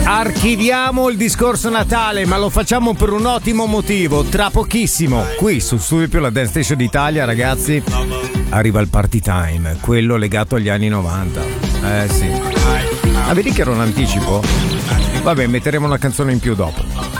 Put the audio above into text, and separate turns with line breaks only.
Archiviamo il discorso Natale, ma lo facciamo per un ottimo motivo. Tra pochissimo, qui su Studio Più, la Dance Station d'Italia, ragazzi, arriva il party time, quello legato agli anni 90. Sì. Ah, vedi che era un anticipo? Vabbè, metteremo una canzone in più dopo.